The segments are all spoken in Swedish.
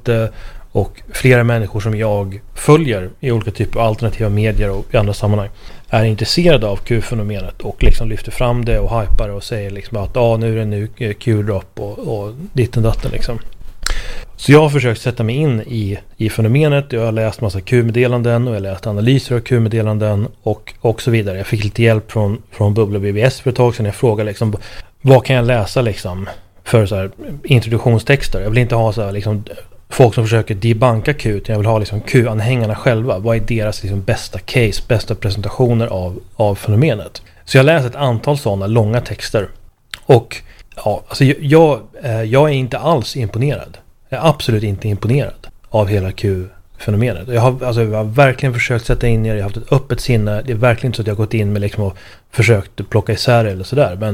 Malte och flera människor som jag följer i olika typer av alternativa medier och i andra sammanhang är intresserade av Q-fenomenet och liksom lyfter fram det och hypar och säger liksom att nu är det en ny Q-drop och ditten datten liksom. Så jag har försökt sätta mig in i fenomenet. Jag har läst massa Q-meddelanden och jag har läst analyser av Q-meddelanden och så vidare. Jag fick lite hjälp från Bubbla BBS för ett tag sedan. Jag frågade liksom, vad kan jag läsa liksom för så här introduktionstexter? Jag vill inte ha så här liksom folk som försöker debanka Q, utan jag vill ha liksom Q-anhängarna själva. Vad är deras liksom bästa case, bästa presentationer av fenomenet? Så jag har läst ett antal sådana långa texter. Och ja, alltså jag är inte alls imponerad. Jag är absolut inte imponerad av hela Q-fenomenet. Jag har verkligen försökt sätta in er, jag har haft ett öppet sinne. Det är verkligen inte så att jag har gått in med liksom och försökt plocka isär eller sådär. Men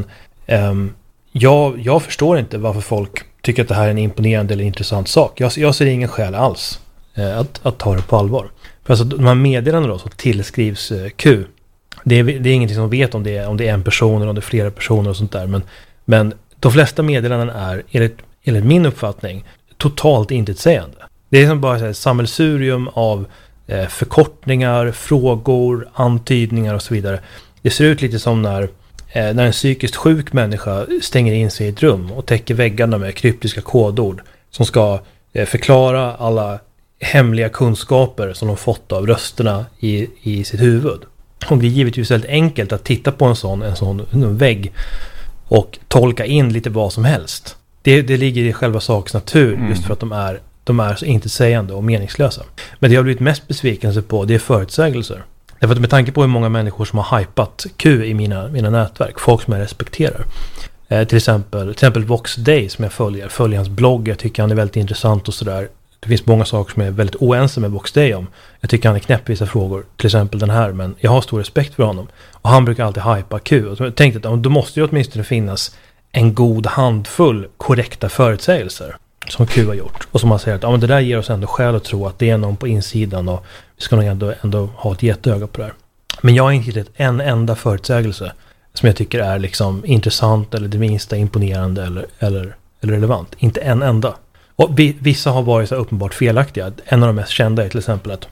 jag förstår inte varför folk tycker att det här är en imponerande eller intressant sak. Jag ser ingen skäl alls att ta det på allvar. För alltså, de här meddelandena då som tillskrivs Q, det är ingenting som vet om det är en person eller om det är flera personer och sånt där. Men de flesta meddelanden är enligt min uppfattning totalt intetsägande. Det är som bara ett sammelsurium av förkortningar, frågor, antydningar och så vidare. Det ser ut lite som när en psykiskt sjuk människa stänger in sig i ett rum och täcker väggarna med kryptiska kodord som ska förklara alla hemliga kunskaper som de fått av rösterna i sitt huvud. Och det är givetvis väldigt enkelt att titta på en sån vägg och tolka in lite vad som helst. Det ligger i själva sakens natur just för att de är så intetsägande och meningslösa. Men det jag har blivit mest besviken på, det är förutsägelser. Därför att med tanke på hur många människor som har hypat Q i mina nätverk, folk som jag respekterar. Till exempel Vox Day som jag följer hans blogg, jag tycker han är väldigt intressant och sådär. Det finns många saker som jag är väldigt oense med Vox Day om. Jag tycker han är knäpp i vissa frågor, till exempel den här, men jag har stor respekt för honom. Och han brukar alltid hypa Q. Och jag tänkte att då måste ju åtminstone finnas en god handfull korrekta förutsägelser som Q har gjort. Och som man säger att det där ger oss ändå skäl att tro att det är någon på insidan och vi ska nog ändå ha ett jätteöga på det här. Men jag har inte hittat en enda förutsägelse som jag tycker är liksom intressant eller det minsta imponerande eller relevant. Inte en enda. Och vissa har varit så uppenbart felaktiga. En av de mest kända är till exempel att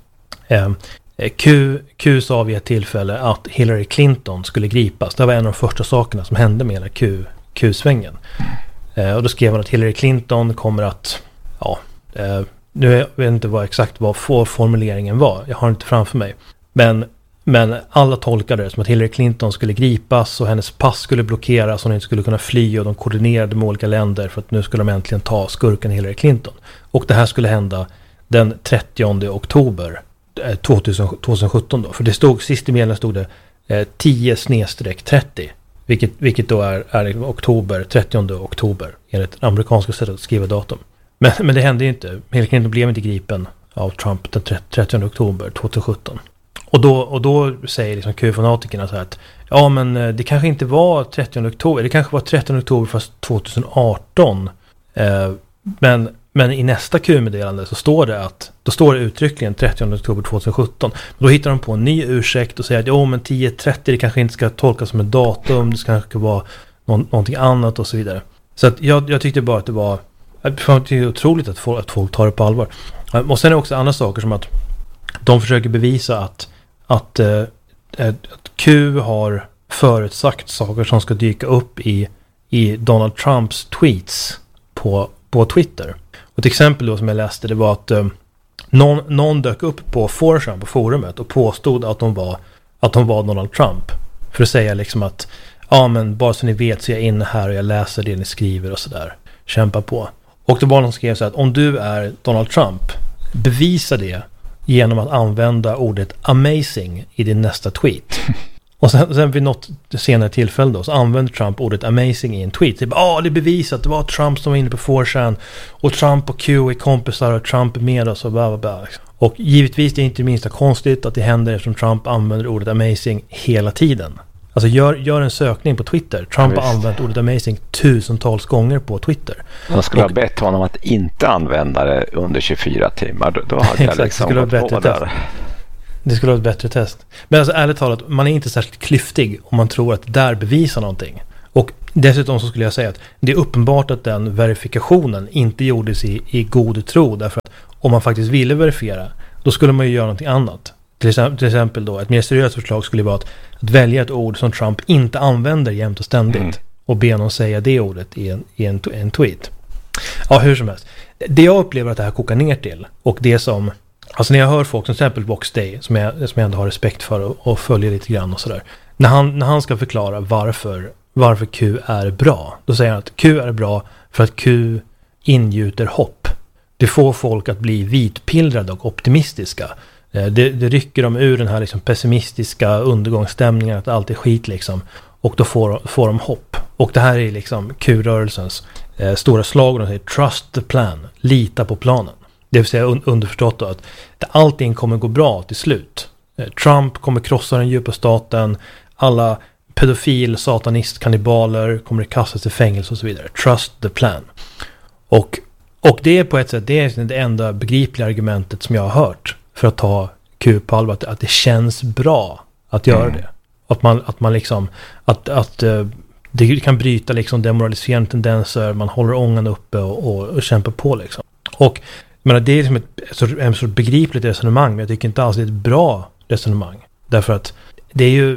Q sa vid ett tillfälle att Hillary Clinton skulle gripas. Det var en av de första sakerna som hände med hela Q-svängen. Och då skrev han att Hillary Clinton kommer att nu vet jag inte vad formuleringen var. Jag har inte framför mig. Men alla tolkade det som att Hillary Clinton skulle gripas och hennes pass skulle blockeras och hon inte skulle kunna fly och de koordinerade med olika länder för att nu skulle de äntligen ta skurken Hillary Clinton. Och det här skulle hända den 30 oktober 2017 då. För det stod, sist i meddelandet stod det 10/30. Vilket då är oktober, 30 oktober enligt det amerikanska sättet att skriva datum. Men det hände ju inte. Hillary Clinton blev inte gripen av Trump den 30 oktober 2017. Och då säger liksom Q-fanatikerna så här att men det kanske inte var 30 oktober, det kanske var 30 oktober fast 2018. Men i nästa Q-meddelande så står det uttryckligen 30 oktober 2017. Då hittar de på en ny ursäkt och säger att men 10:30 det kanske inte ska tolkas som ett datum, det ska kanske vara någonting annat och så vidare. Så att jag tyckte bara att det var otroligt att folk tar det på allvar. Och sen är det också andra saker som att de försöker bevisa att Q har förutsagt saker som ska dyka upp i Donald Trumps tweets på Twitter. Och ett exempel då som jag läste, det var att någon dök upp på 4chan på forumet och påstod att de var Donald Trump. För att säga liksom att men bara så ni vet så är jag inne här och jag läser det ni skriver och sådär. Kämpa på. Och det var någon som skrev så att om du är Donald Trump, bevisa det genom att använda ordet amazing i din nästa tweet. Och sen vid något senare tillfälle då så använde Trump ordet amazing i en tweet. Det är bevisat, det var Trump som var inne på 4chan och Trump och Q är kompisar och Trump är med oss och bla bla bla. Och givetvis det är inte det minsta konstigt att det händer eftersom Trump använder ordet amazing hela tiden. Alltså gör en sökning på Twitter. Trump har använt ordet amazing tusentals gånger på Twitter. Man skulle ha bett honom att inte använda det under 24 timmar. Då hade jag liksom gått på där. Det skulle vara ett bättre test. Men alltså ärligt talat, man är inte särskilt klyftig om man tror att det där bevisar någonting. Och dessutom så skulle jag säga att det är uppenbart att den verifikationen inte gjordes i god tro. Därför att om man faktiskt ville verifiera, då skulle man ju göra någonting annat. Till exempel då, ett mer seriöst förslag skulle vara att välja ett ord som Trump inte använder jämt och ständigt och be någon säga det ordet i en tweet. Ja, hur som helst. Det jag upplever att det här kokar ner till, och det som, alltså när jag hör folk som till exempel Vox Day, som jag ändå har respekt för och följer lite grann och sådär, när han ska förklara varför Q är bra, då säger han att Q är bra för att Q ingjuter hopp. Det får folk att bli vitpillrade och optimistiska. Det rycker dem ur den här liksom pessimistiska undergångsstämningen att allt är skit liksom. Och då får de hopp. Och det här är liksom Q-rörelsens stora slag. De säger trust the plan. Lita på planen. Det vill säga underförstått då att allting kommer gå bra till slut. Trump kommer krossa den djupa staten. Alla pedofil, satanist, kannibaler kommer kastas i fängelse och så vidare. Trust the plan. Och det är på ett sätt det är det enda begripliga argumentet som jag har hört för att ta Q på allvar, att det känns bra att göra det. Att man liksom att det kan bryta liksom demoraliserande tendenser, man håller ångan uppe och kämpar på liksom. Och men det är liksom en sorts begripligt resonemang, men jag tycker inte alls det är ett bra resonemang. Därför att det är ju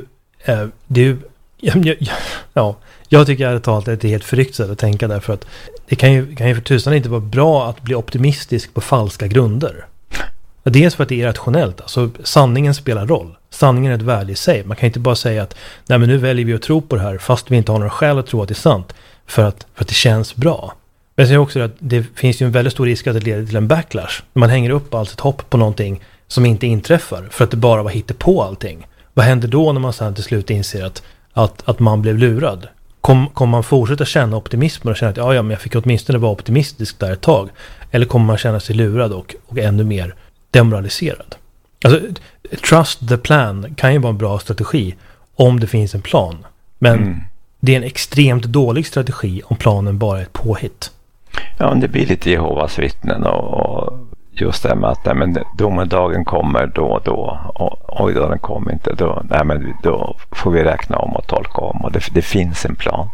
jag tycker ärligt talat att det är helt förryckt sätt att tänka, därför att det kan ju för tusan inte vara bra att bli optimistisk på falska grunder. Dels för att det är rationellt, alltså sanningen spelar roll. Sanningen är ett värde i sig. Man kan inte bara säga att nej, men nu väljer vi att tro på det här fast vi inte har några skäl att tro att det är sant för att det känns bra. Men jag säger också att det finns ju en väldigt stor risk att det leder till en backlash. När man hänger upp allt ett hopp på någonting som inte inträffar för att det bara var hittepå allting. Vad händer då när man sen till slut inser att man blev lurad? Kommer man fortsätta känna optimismen och känna att men jag fick åtminstone vara optimistisk där ett tag? Eller kommer man känna sig lurad och ännu mer demoraliserad? Alltså, trust the plan kan ju vara en bra strategi om det finns en plan. Men det är en extremt dålig strategi om planen bara är ett påhitt. Ja, det blir lite Jehovas vittnen och just det med att domedagen kommer då och då. Och då den kommer inte. Då får vi räkna om och tolka om. Och det finns en plan.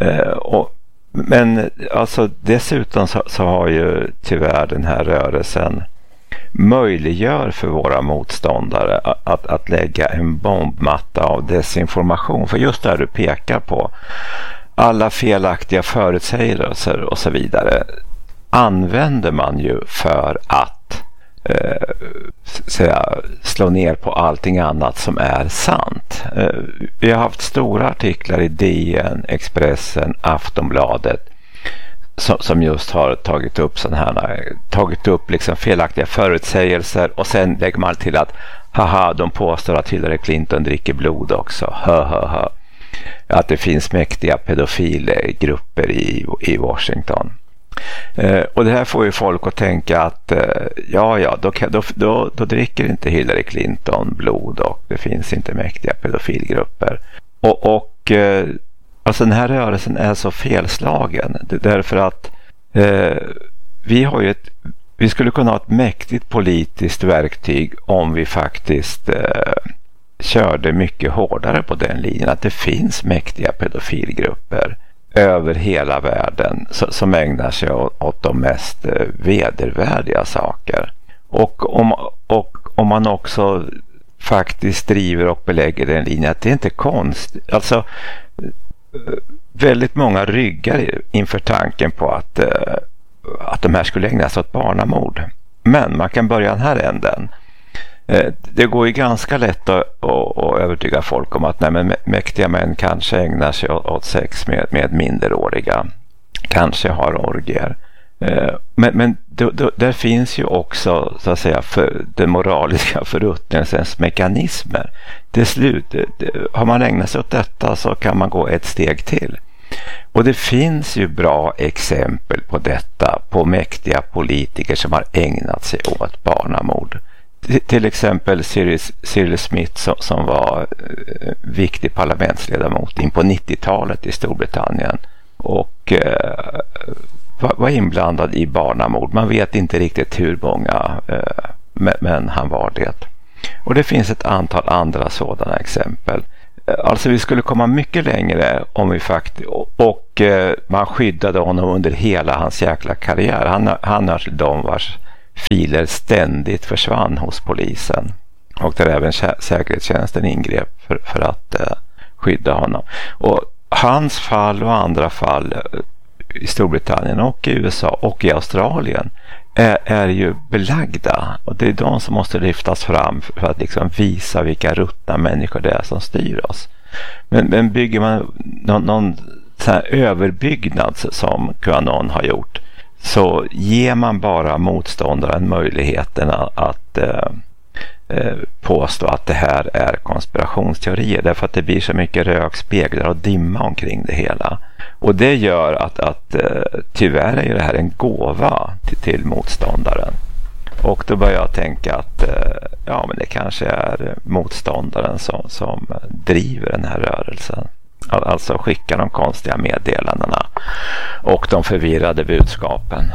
Men alltså dessutom så har ju tyvärr den här rörelsen möjliggör för våra motståndare att lägga en bombmatta av desinformation. För just där du pekar på alla felaktiga förutsägelser och så vidare använder man ju för att slå ner på allting annat som är sant. Vi har haft stora artiklar i DN, Expressen, Aftonbladet som just har tagit upp liksom felaktiga förutsägelser, och sen lägger man till att de påstår att Hillary Clinton dricker blod också. Att det finns mäktiga pedofilgrupper i Washington. Och det här får ju folk att tänka att då dricker inte Hillary Clinton blod och det finns inte mäktiga pedofilgrupper. Och alltså den här rörelsen är så felslagen därför att vi skulle kunna ha ett mäktigt politiskt verktyg om vi faktiskt körde mycket hårdare på den linjen, att det finns mäktiga pedofilgrupper över hela världen som ägnar sig åt de mest vedervärdiga saker. Och om man också faktiskt driver och belägger den linjen att det inte är konstigt. Alltså väldigt många ryggar inför tanken på att de här skulle ägna sig åt barnamord. Men man kan börja den här änden. Det går ju ganska lätt att övertyga folk om att mäktiga män kanske ägnar sig åt sex med minderåriga. Kanske har orgier. Men där finns ju också så att säga den moraliska förruttnelsens mekanismer. Har man ägnat sig åt detta så kan man gå ett steg till. Och det finns ju bra exempel på detta, på mäktiga politiker som har ägnat sig åt barnamord. Till exempel Cyril Smith som var viktig parlamentsledamot in på 90-talet i Storbritannien och var inblandad i barnamord. Man vet inte riktigt hur många, men han var det. Och det finns ett antal andra sådana exempel. Alltså vi skulle komma mycket längre om vi faktiskt och man skyddade honom under hela hans jäkla karriär. Han hör till dem vars filer ständigt försvann hos polisen. Och där även säkerhetstjänsten ingrep för att skydda honom. Och hans fall och andra fall i Storbritannien och i USA och i Australien är ju belagda. Och det är de som måste lyftas fram för att liksom visa vilka ruttna människor det är som styr oss. Men bygger man någon sån här överbyggnad som QAnon har gjort, så ger man bara motståndaren möjligheten att påstå att det här är konspirationsteorier, därför att det blir så mycket rök, speglar och dimma omkring det hela. Och det gör att tyvärr är det här en gåva till motståndaren. Och då börjar jag tänka att men det kanske är motståndaren som driver den här rörelsen. Alltså skickar de konstiga meddelandena och de förvirrade budskapen.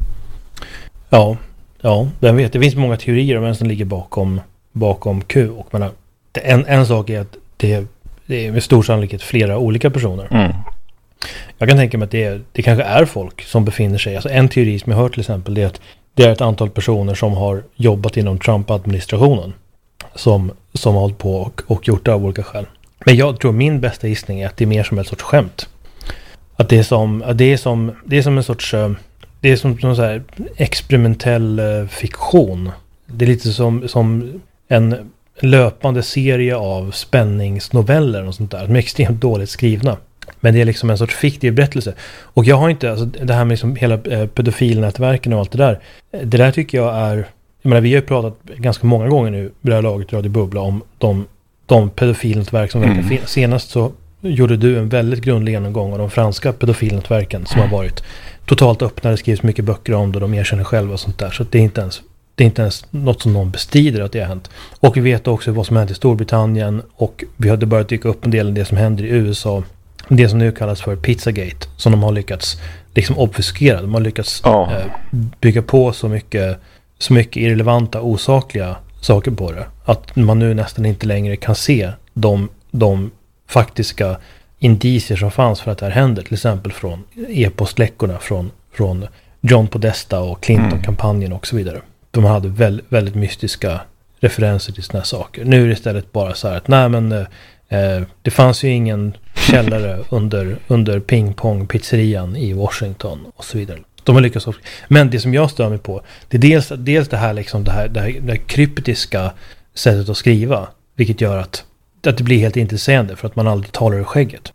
Ja, den vet. Det finns många teorier om vem som ligger bakom Q. Och en sak är att det är med stor sannolikhet flera olika personer. Mm. Jag kan tänka mig att det kanske är folk som befinner sig. Alltså en teori som jag hört till exempel, det är att det är ett antal personer som har jobbat inom Trump-administrationen som har hållit på och gjort det av olika skäl. Men jag tror min bästa gissning är att det är mer som ett sorts skämt. Att det är som en sorts... Det är som så här experimentell fiktion. Det är lite som en löpande serie av spänningsnoveller och sånt där. De är extremt dåligt skrivna. Men det är liksom en sorts fiktiv berättelse. Och jag har inte, alltså det här med liksom hela pedofilnätverken och allt det där. Det där tycker jag är, jag menar, vi har ju pratat ganska många gånger nu, det här laget Radio Bubbla, om de pedofilnätverk som verkar finnas. Senast så gjorde du en väldigt grundlig genomgång av de franska pedofilnätverken som har varit totalt öppna. Det skrivs mycket böcker om det, de erkänner själva och sånt där. Så det är inte ens något som någon bestrider att det har hänt. Och vi vet också vad som hänt i Storbritannien, och vi hade börjat dyka upp en del av det som händer i USA. Det som nu kallas för Pizzagate, som de har lyckats liksom obfuskera. De har lyckats bygga på så mycket irrelevanta, osakliga saker på det, att man nu nästan inte längre kan se de faktiska indicier som fanns för att det här händer. Till exempel från e-postläckorna från John Podesta och Clinton-kampanjen och så vidare. De hade väldigt, väldigt mystiska referenser till såna här saker. Nu är det istället bara så här att det fanns ju ingen källare under ping-pong-pizzerian i Washington och så vidare. De har lyckats också. Men det som jag stör mig på, det är dels det här liksom det här kryptiska sättet att skriva, vilket gör att det blir helt intressant för att man aldrig talar ur skägget.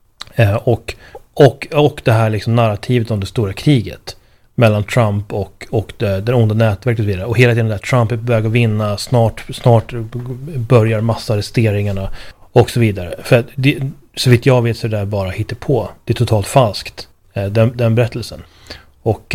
Och det här liksom narrativet om det stora kriget mellan Trump och det onda nätverket och så vidare. Och hela tiden där Trump är på väg att vinna, snart börjar massarresteringarna och så vidare. För så vitt jag vet så är det där bara hittepå. Det är totalt falskt, den berättelsen. Och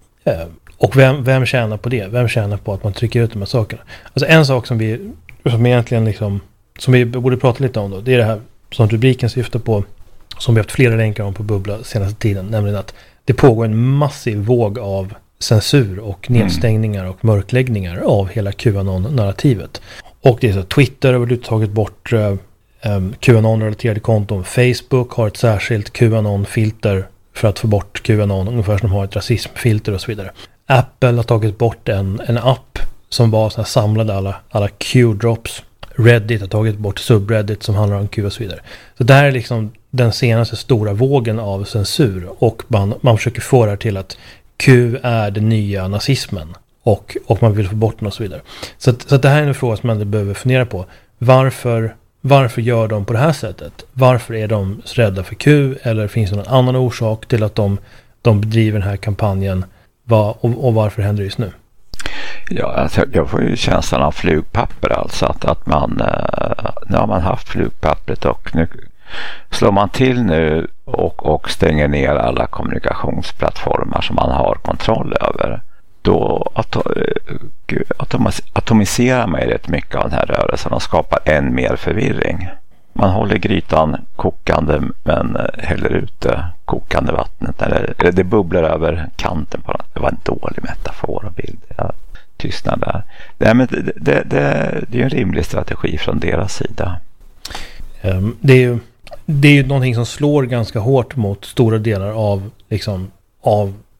vem tjänar på det? Vem tjänar på att man trycker ut de här sakerna? Alltså en sak som egentligen liksom, som vi borde prata lite om då, det är det här som rubriken syftar på, som vi har haft flera länkar om på Bubbla senaste tiden, nämligen att det pågår en massiv våg av censur och nedstängningar och mörkläggningar av hela QAnon-narrativet. Och det är så Twitter har tagit bort QAnon-relaterade konton. Facebook har ett särskilt QAnon-filter för att få bort QAnon, ungefär som de har ett rasismfilter och så vidare. Apple har tagit bort en app som var så här samlade alla Q-drops. Reddit har tagit bort subreddit som handlar om Q och så vidare. Så det här är liksom den senaste stora vågen av censur, och man försöker få det här till att Q är den nya nazismen och man vill få bort den och så vidare. Så det här är en fråga som man behöver fundera på. Varför gör de på det här sättet? Varför är de så rädda för Q? Eller finns det någon annan orsak till att de bedriver den här kampanjen? Och varför händer det just nu? Ja, alltså, jag får ju känslan av flugpapper, alltså att man nu har man haft flugpappret och nu slår man till nu och stänger ner alla kommunikationsplattformar som man har kontroll över. Då atomiserar man rätt mycket av den här rörelsen och skapar än mer förvirring. Man håller grytan kokande men häller ut det kokande vattnet, eller det bubblar över kanten på den. Det var en dålig metafor och bild. Jag tystnar där. Nej, men det är ju en rimlig strategi från deras sida. Det är ju någonting som slår ganska hårt mot stora delar av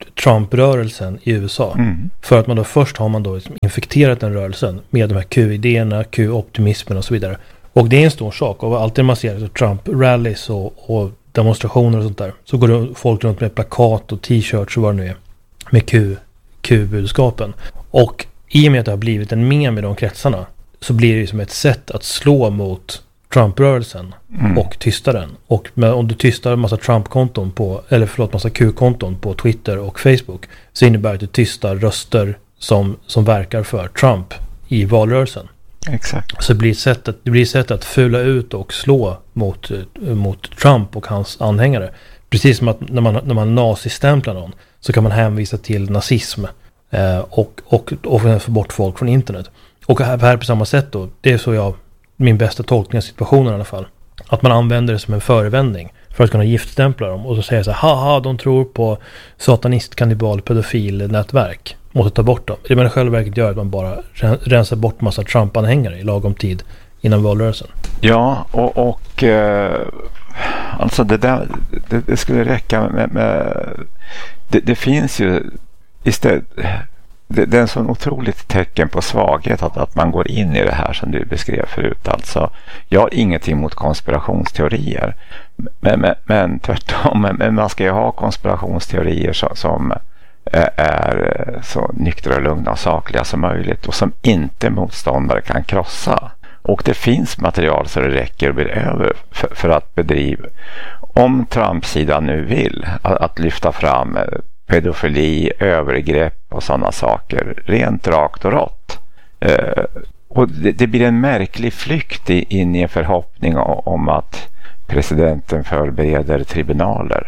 Trump-rörelsen i USA. För att man då först har man då liksom infekterat den rörelsen med de här Q-idéerna, Q-optimismen och så vidare. Och det är en stor sak. Och alltid man ser Trump-rallys och demonstrationer och sånt där, så går folk runt med plakat och t-shirts och vad det nu är med Q-budskapen. Och i och med att det har blivit en meme i de kretsarna, så blir det ju som ett sätt att slå mot Trump-rörelsen och tysta den. Och om du tystar en massa Trump-konton massa Q-konton på Twitter och Facebook, så innebär det att du tystar röster som verkar för Trump i valrörelsen. Exakt. Så det blir ett sätt att fula ut och slå mot Trump och hans anhängare. Precis som att när man nazistämplar någon, så kan man hänvisa till nazism och få bort folk från internet. Och här på samma sätt då, det är så min bästa tolkning av situationen i alla fall. Att man använder det som en förevändning för att kunna giftstämpla dem. Och så säger så här, haha, de tror på satanist, kannibal, pedofil, nätverk. Måste ta bort dem. Det man i själva verket gör att man bara rensar bort massa Trump-anhängare i lagom tid innan valrörelsen. Ja, och alltså det skulle räcka med det finns ju istället. Det är en sån otroligt tecken på svaghet att man går in i det här som du beskrev förut. Alltså, jag har ingenting mot konspirationsteorier. Men tvärtom, men man ska ju ha konspirationsteorier som är så nyktra och lugna och sakliga som möjligt och som inte motståndare kan krossa. Och det finns material så det räcker och blir över för att bedriva. Om Trump-sidan nu vill att lyfta fram pedofili, övergrepp och sådana saker, rent rakt och rått. Och det blir en märklig flykt in i en förhoppning om att presidenten förbereder tribunaler.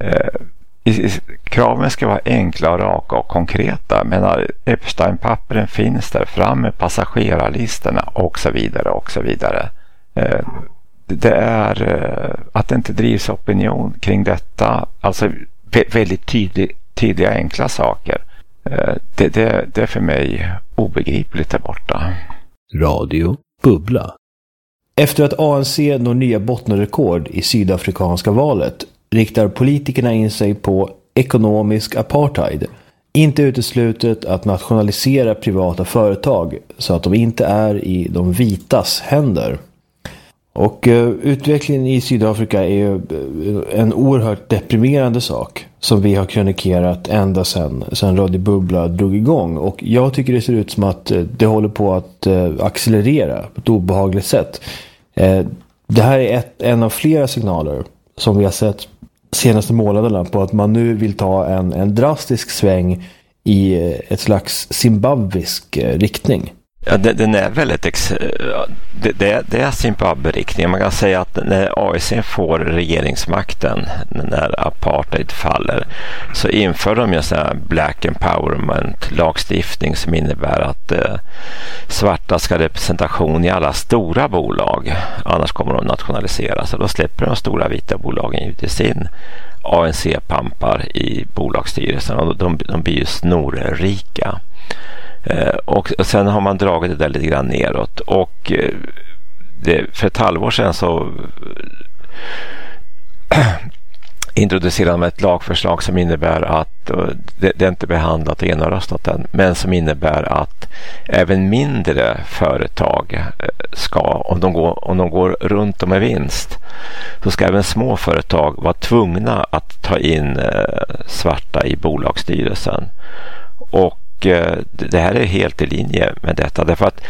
Kraven ska vara enkla och raka och konkreta, men Epstein-pappren finns där, fram med passagerarlistorna och så vidare och så vidare. Det är att det inte drivs opinion kring detta, alltså väldigt tydliga enkla saker. Det är för mig obegripligt där borta. Radio Bubbla. Efter att ANC når nya bottenrekord i sydafrikanska valet riktar politikerna in sig på ekonomisk apartheid. Inte uteslutet att nationalisera privata företag så att de inte är i de vitas händer. Och utvecklingen i Sydafrika är ju en oerhört deprimerande sak som vi har kronikerat ända sedan Radio Bubbla drog igång. Och jag tycker det ser ut som att det håller på att accelerera på ett obehagligt sätt. Det här är en av flera signaler som vi har sett senaste månaderna på att man nu vill ta en drastisk sväng i ett slags zimbabwisk riktning. Ja, den är väldigt det är Zimbabwe-riktningen. Man kan säga att när ANC får regeringsmakten, när apartheid faller, så inför de ju så här black empowerment lagstiftning som innebär att svarta ska ha representation i alla stora bolag, annars kommer de nationaliseras. Så då släpper de stora vita bolagen ut i sin ANC-pampar i bolagsstyrelsen och de blir ju snorrika. Och sen har man dragit det där lite grann neråt och för ett halvår sedan så introducerade man ett lagförslag som innebär att det är inte behandlat och genomröstat än, men som innebär att även mindre företag ska, om de går runt med vinst, så ska även små företag vara tvungna att ta in svarta i bolagsstyrelsen. Och det här är helt i linje med detta, därför att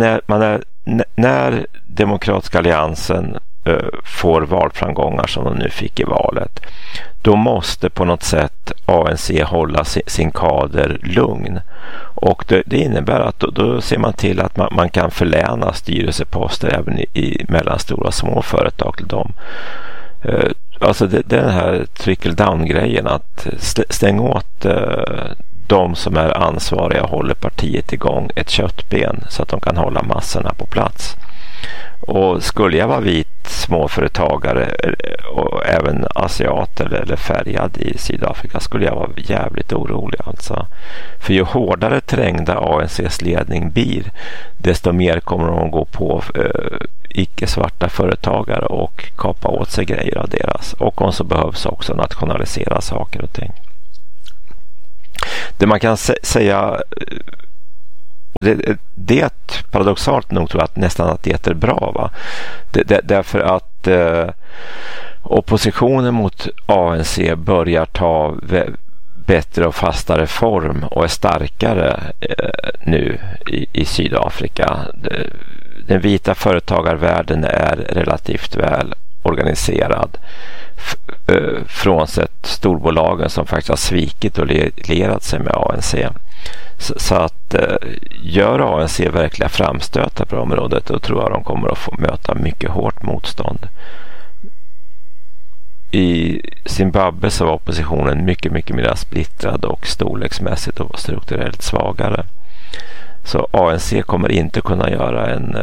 när Demokratiska alliansen får valframgångar som de nu fick i valet, då måste på något sätt ANC hålla sin kader lugn, och det innebär att då ser man till att man kan förläna styrelseposter även i mellanstora och små företag till dem. Alltså den här trickle-down-grejen, att stänga åt de som är ansvariga och håller partiet igång ett köttben så att de kan hålla massorna på plats. Och skulle jag vara vit småföretagare och även asiat eller färgad i Sydafrika, skulle jag vara jävligt orolig alltså. För ju hårdare trängda ANCs ledning blir, desto mer kommer de att gå på icke-svarta företagare och kapa åt sig grejer av deras. Och om så behövs också nationalisera saker och ting. Det man kan säga, det paradoxalt nog tror jag att nästan att det är bra, va? Därför att oppositionen mot ANC börjar ta bättre och fastare form och är starkare nu i Sydafrika. Den vita företagarvärlden är relativt väl organiserad, frånsett storbolagen som faktiskt har svikit och lierat sig med ANC. Så att gör ANC verkliga framstötar på området, då tror jag de kommer att få möta mycket hårt motstånd. I Zimbabwe så var oppositionen mycket, mycket mer splittrad och storleksmässigt och strukturellt svagare. Så ANC kommer inte kunna göra en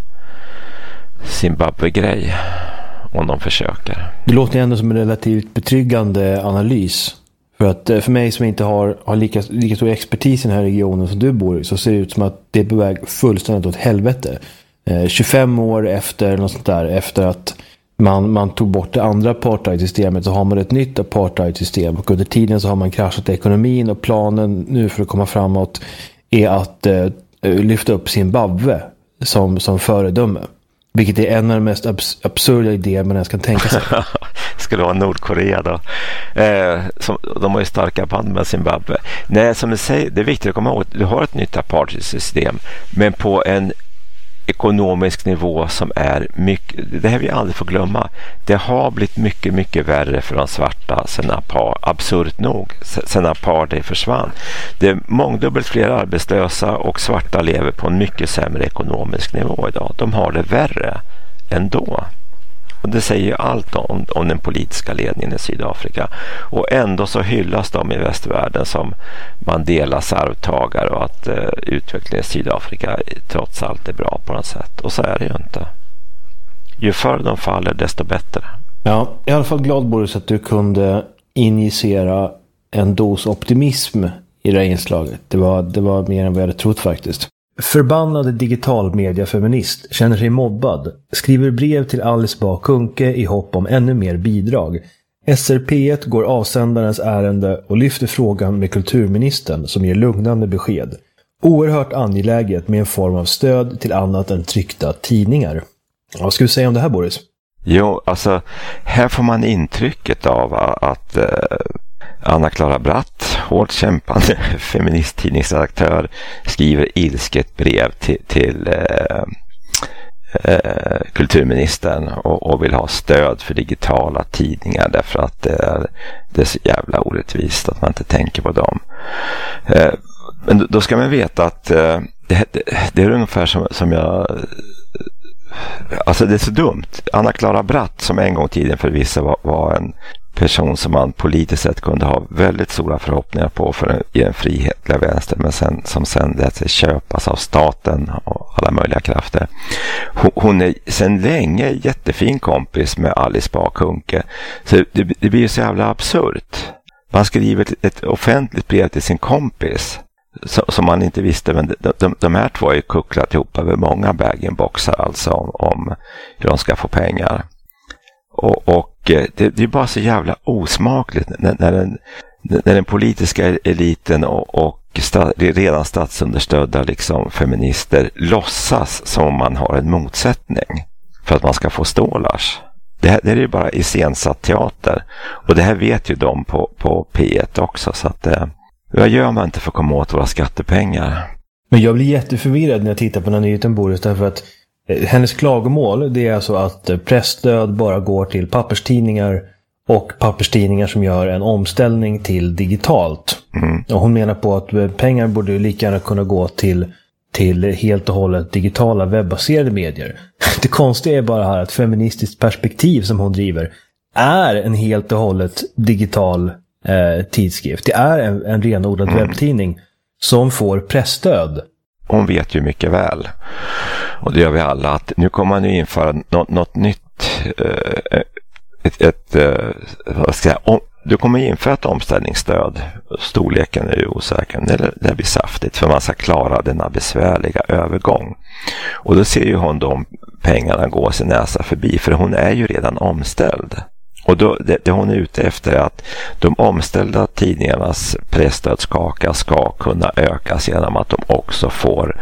Zimbabwe-grej om de försöker. Det låter ändå som en relativt betryggande analys. För att för mig som inte har lika stor expertis i den här regionen som du bor i, så ser det ut som att det är på väg fullständigt åt helvete. 25 år efter något sånt där, efter att man tog bort det andra apartheidsystemet, så har man ett nytt apartheidsystem, och under tiden så har man kraschat ekonomin, och planen nu för att komma framåt är att lyfta upp Zimbabwe som föredöme. Vilket är en av de mest absurda idéer man ens kan tänka sig. Skulle vara Nordkorea då. De har ju starka band med Zimbabwe. Nej, som du säger, det är viktigt att komma ihåg. Du har ett nytt apartheidsystem, men på en ekonomisk nivå som är mycket, det här vi aldrig får glömma. Det har blivit mycket, mycket värre för de svarta absurt nog, sen apartheid försvann. Det är mångdubbelt fler arbetslösa, och svarta lever på en mycket sämre ekonomisk nivå idag. De har det värre ändå. Och det säger ju allt om den politiska ledningen i Sydafrika. Och ändå så hyllas de i västvärlden som Mandelas arvtagare, och att utvecklingen i Sydafrika trots allt är bra på något sätt. Och så är det ju inte. Ju förr de faller, desto bättre. Ja, i alla fall glad, Boris, att du kunde injicera en dos optimism i det här inslaget. Det var mer än vad jag hade trott faktiskt. Förbannade digitalmediafeminist känner sig mobbad, skriver brev till Alice Bah Kuhnke i hopp om ännu mer bidrag. SRP1 går avsändarens ärende och lyfter frågan med kulturministern, som ger lugnande besked. Oerhört angeläget med en form av stöd till annat än tryckta tidningar. Vad ska du säga om det här, Boris? Jo, alltså här får man intrycket av att Anna-Clara Bratt, hårt kämpande feministtidningsredaktör, skriver ilsket brev till kulturministern och vill ha stöd för digitala tidningar, därför att det är så jävla orättvist att man inte tänker på dem. Men då ska man veta att det är ungefär som jag... Alltså det är så dumt. Anna-Clara Bratt, som en gång tiden för vissa var en person som man politiskt sett kunde ha väldigt stora förhoppningar på i en frihetliga vänster, men som sen lät sig köpas av staten och alla möjliga krafter. Hon är sedan länge jättefin kompis med Alice Bah Kuhnke. Så det blir ju så jävla absurt. Man skriver ett offentligt brev till sin kompis som man inte visste, men de här två är ju kucklat ihop över många bag-in-boxar, alltså om hur de ska få pengar. Och det är bara så jävla osmakligt när den politiska eliten och redan statsunderstödda liksom feminister låtsas som om man har en motsättning för att man ska få stålars. Det är ju bara iscensatt teater, och det här vet ju de på P1 också, så att vad gör man inte för att komma åt våra skattepengar? Men jag blir jätteförvirrad när jag tittar på den här nyheten, Boris, därför att hennes klagomål, det är alltså att pressstöd bara går till papperstidningar, och papperstidningar som gör en omställning till digitalt. Och hon menar på att pengar borde lika gärna kunna gå till helt och hållet digitala webbaserade medier. Det konstiga är bara här att feministiskt perspektiv som hon driver är en helt och hållet digital tidskrift. Det är en renodlad webbtidning som får pressstöd. Hon vet ju mycket väl, och det gör vi alla, att nu kommer man ju införa något nytt, vad ska jag, du kommer införa ett omställningsstöd. Storleken är ju osäker, det blir saftigt för man ska klara denna besvärliga övergång. Och då ser ju hon de pengarna gå sin näsa förbi, för hon är ju redan omställd. Och då, det hon är ute efter är att de omställda tidningarnas presstödskaka ska kunna ökas genom att de också får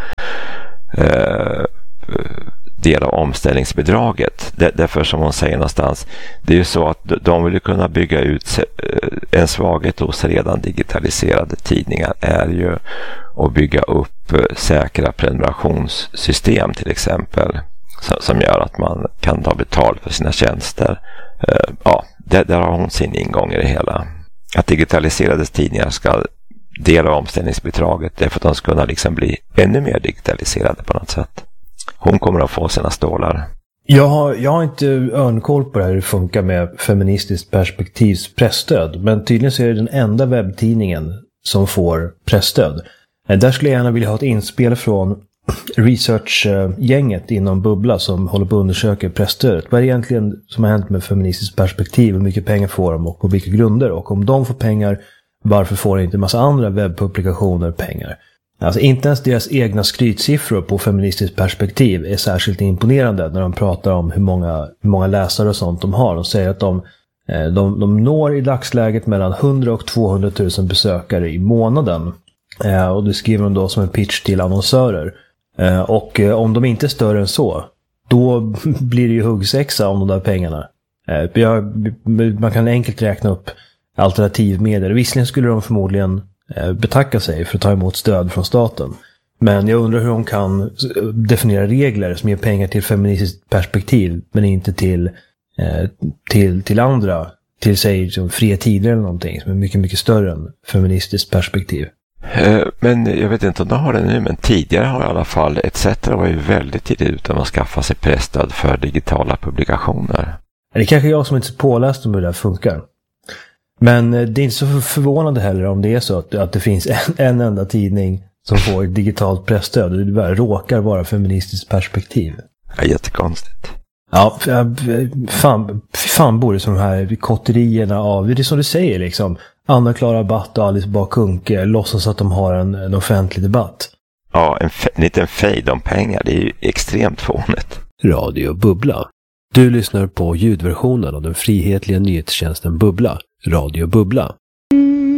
del av omställningsbidraget. Därför som hon säger någonstans, det är ju så att de vill kunna bygga ut en svaghet hos redan digitaliserade tidningar är ju att bygga upp säkra prenumerationssystem till exempel som gör att man kan ta betalt för sina tjänster. Ja, där har hon sin ingång i det hela. Att digitaliserade tidningar ska dela omställningsbidraget därför att de ska kunna liksom bli ännu mer digitaliserade på något sätt. Hon kommer att få sina stålar. Jag har inte örnkoll på det här hur det funkar med feministiskt perspektivs pressstöd. Men tydligen så är det den enda webbtidningen som får pressstöd. Där skulle jag gärna vilja ha ett inspel från researchgänget inom Bubbla som håller på att undersöka pressstödet. Vad är det egentligen som har hänt med feministiskt perspektiv? Hur mycket pengar får de och på vilka grunder? Och om de får pengar, varför får inte en massa andra webbpublikationer pengar? Alltså inte ens deras egna skrytsiffror på feministiskt perspektiv är särskilt imponerande när de pratar om hur många läsare och sånt de har. De säger att de når i dagsläget mellan 100 och 200 000 besökare i månaden. Och det skriver de då som en pitch till annonsörer. Och om de inte är större än så, då blir det ju huggsexa om de där pengarna. Man kan enkelt räkna upp alternativmedier. Visserligen skulle de förmodligen betacka sig för att ta emot stöd från staten. Men jag undrar hur de kan definiera regler som ger pengar till feministiskt perspektiv men inte till andra, till sig som Fria Tider eller någonting som är mycket, mycket större än feministiskt perspektiv. Men jag vet inte om de har det nu, men tidigare har i alla fall ETC var ju väldigt tidigt ute med att skaffa sig pressstöd för digitala publikationer. Det är kanske jag som inte är så påläst om hur det där funkar. Men det är inte så förvånande heller om det är så att det finns en enda tidning som får digitalt pressstöd och det bara råkar vara feministiskt perspektiv. Ja, jättekonstigt. Ja, fan borde de här kotterierna av, det är som du säger liksom, Anna-Klara Batt och Alice Bah Kuhnke låtsas att de har en offentlig debatt. Ja, en liten fejd om pengar, det är ju extremt fånigt. Radio Bubbla. Du lyssnar på ljudversionen av den frihetliga nyhetstjänsten Bubbla, Radio Bubbla.